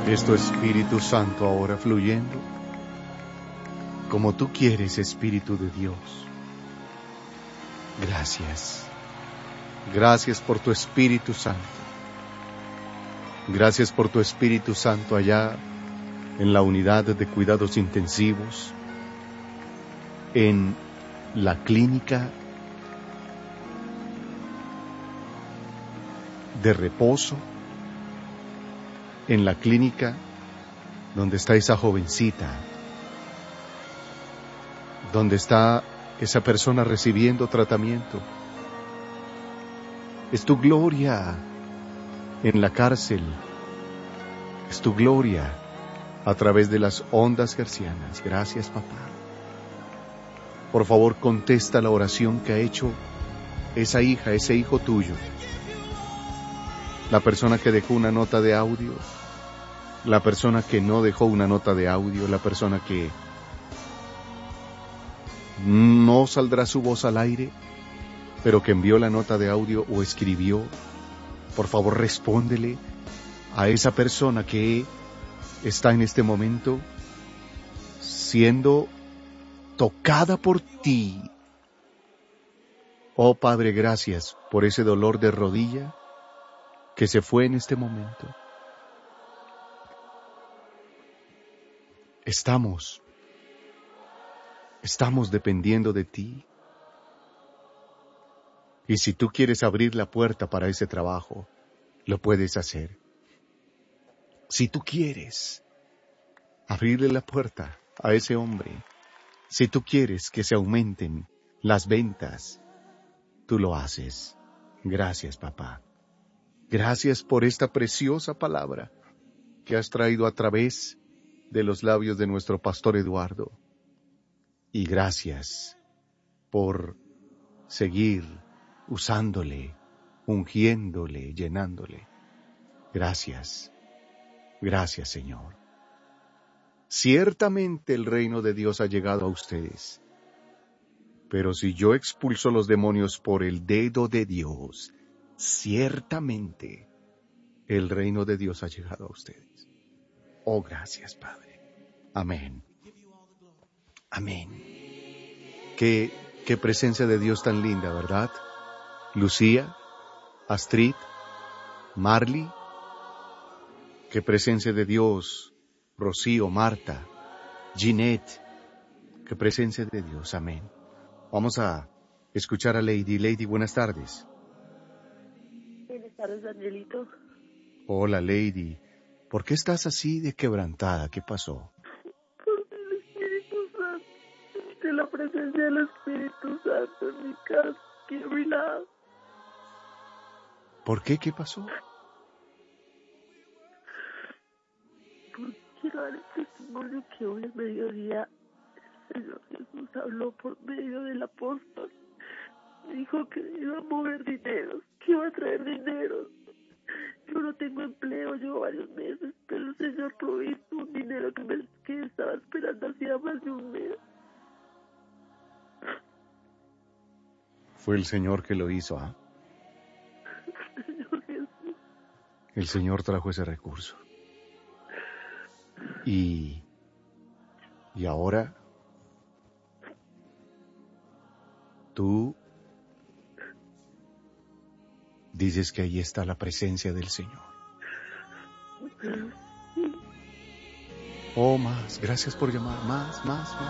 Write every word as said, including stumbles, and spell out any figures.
Es tu Espíritu Santo ahora fluyendo, como tú quieres, Espíritu de Dios. Gracias. Gracias por tu Espíritu Santo. Gracias por tu Espíritu Santo allá en la unidad de cuidados intensivos, en la clínica de reposo, en la clínica donde está esa jovencita, donde está esa persona recibiendo tratamiento. Es tu gloria en la cárcel, es tu gloria a través de las ondas hercianas. Gracias, papá. Por favor, contesta la oración que ha hecho esa hija, ese hijo tuyo, la persona que dejó una nota de audio, la persona que no dejó una nota de audio, la persona que no saldrá su voz al aire, pero que envió la nota de audio o escribió. Por favor, respóndele a esa persona que está en este momento siendo tocada por ti. Oh Padre, gracias por ese dolor de rodilla que se fue en este momento. Estamos, estamos dependiendo de ti. Y si tú quieres abrir la puerta para ese trabajo, lo puedes hacer. Si tú quieres abrirle la puerta a ese hombre, si tú quieres que se aumenten las ventas, tú lo haces. Gracias, papá. Gracias por esta preciosa palabra que has traído a través de los labios de nuestro pastor Eduardo. Y gracias por seguir usándole, ungiéndole, llenándole. Gracias. Gracias, Señor. Ciertamente el reino de Dios ha llegado a ustedes. Pero si yo expulso los demonios por el dedo de Dios, ciertamente el reino de Dios ha llegado a ustedes. Oh, gracias, Padre. Amén. Amén. Qué, qué presencia de Dios tan linda, ¿verdad? Lucía, Astrid, Marley. Qué presencia de Dios, Rocío, Marta, Ginette. Qué presencia de Dios. Amén. Vamos a escuchar a Lady. Lady, buenas tardes. Buenas tardes, Danielito. Hola, Lady. ¿Por qué estás así de quebrantada? ¿Qué pasó? Porque el Espíritu Santo, de la presencia del Espíritu Santo en mi casa, aquí a mi lado. ¿Por qué? ¿Qué pasó? Porque quiero dar el testimonio que hoy al mediodía el Señor Jesús habló por medio del apóstol. Dijo que iba a mover dinero, que iba a traer dinero. Yo no tengo empleo, llevo varios meses, pero el Señor provisto un dinero que, me, que estaba esperando hacía más de un mes. Fue el Señor que lo hizo, ¿ah? ¿eh? Señor Jesús. El Señor trajo ese recurso. Y, y ahora tú dices que ahí está la presencia del Señor. Oh, más. Gracias por llamar. Más, más, más.